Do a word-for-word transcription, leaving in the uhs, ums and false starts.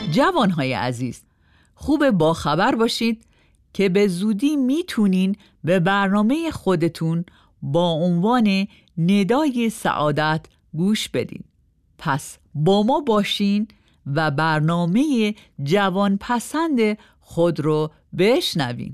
جوانهای عزیز، خوب باخبر باشید که به زودی میتونین به برنامه خودتون با عنوان ندای سعادت گوش بدین. پس با ما باشین و برنامه جوان پسند خود رو بشنوین.